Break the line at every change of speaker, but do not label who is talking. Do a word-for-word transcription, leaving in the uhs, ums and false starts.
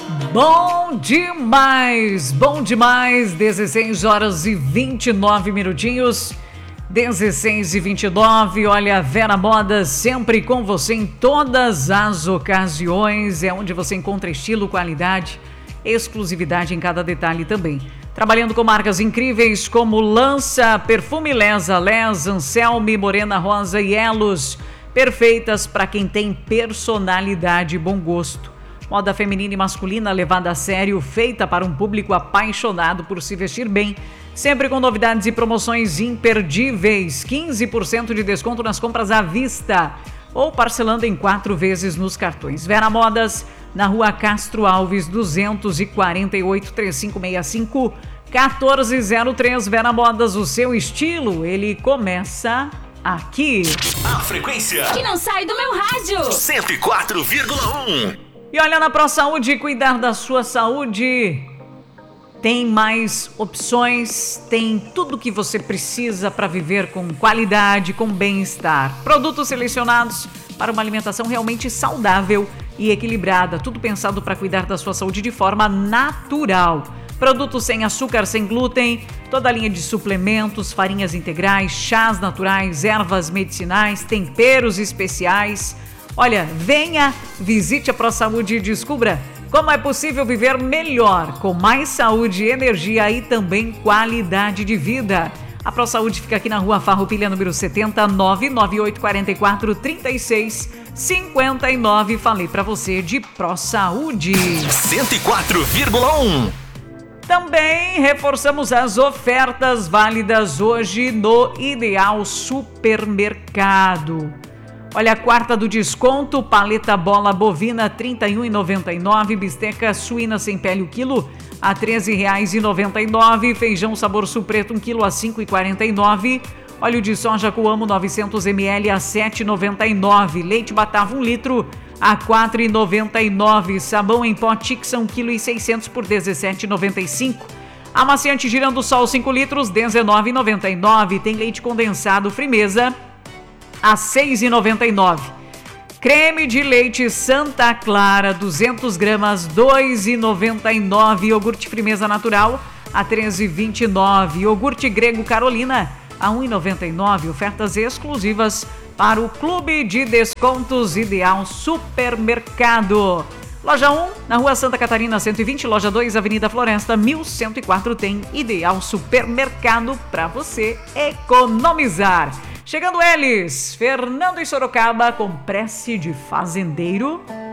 Bom demais, bom demais, dezesseis horas e vinte e nove minutinhos, dezesseis e vinte e nove, olha, Vera Modas sempre com você em todas as ocasiões, é onde você encontra estilo, qualidade, exclusividade em cada detalhe também. Trabalhando com marcas incríveis como Lança, Perfume Lesa, Les, Anselme, Morena Rosa e Elos, perfeitas para quem tem personalidade e bom gosto. Moda feminina e masculina levada a sério, feita para um público apaixonado por se vestir bem. Sempre com novidades e promoções imperdíveis. quinze por cento de desconto nas compras à vista. Ou parcelando em quatro vezes nos cartões. Vera Modas, na rua Castro Alves, duzentos e quarenta e oito, trinta e cinco sessenta e cinco, quatorze zero três. Vera Modas, o seu estilo, ele começa aqui.
A frequência
que não sai do meu rádio.
cento e quatro vírgula um.
E olha, na ProSaúde, cuidar da sua saúde tem mais opções, tem tudo que você precisa para viver com qualidade, com bem-estar. Produtos selecionados para uma alimentação realmente saudável e equilibrada, tudo pensado para cuidar da sua saúde de forma natural. Produtos sem açúcar, sem glúten, toda a linha de suplementos, farinhas integrais, chás naturais, ervas medicinais, temperos especiais. Olha, venha, visite a ProSaúde e descubra como é possível viver melhor, com mais saúde, energia e também qualidade de vida. A ProSaúde fica aqui na Rua Farroupilha, número setenta, nove nove oito quatro quatro, três seis cinco nove. Falei pra você de ProSaúde.
cento e quatro vírgula um.
Também reforçamos as ofertas válidas hoje no Ideal Supermercado. Olha, a quarta do desconto, paleta bola bovina trinta e um reais e noventa e nove centavos, bisteca suína sem pele o quilo a treze reais e noventa e nove centavos, feijão sabor sul preto um quilo a cinco reais e quarenta e nove centavos, óleo de soja Coamo novecentos mililitros a sete reais e noventa e nove centavos, leite Batavo um litro a quatro reais e noventa e nove centavos, sabão em pó Tixa um quilo e seiscentos por dezessete reais e noventa e cinco centavos, amaciante Girando Sol cinco litros dezenove reais e noventa e nove centavos, tem leite condensado Frimeza a seis reais e noventa e nove centavos. Creme de leite Santa Clara, duzentas gramas, dois reais e noventa e nove centavos. Iogurte Frimeza Natural, a treze reais e vinte e nove centavos. Iogurte Grego Carolina, a um real e noventa e nove centavos. Ofertas exclusivas para o Clube de Descontos Ideal Supermercado. Loja um, na Rua Santa Catarina, cento e vinte. Loja dois, Avenida Floresta, mil cento e quatro. Tem Ideal Supermercado para você economizar. Chegando eles, Fernando e Sorocaba com Prece de Fazendeiro.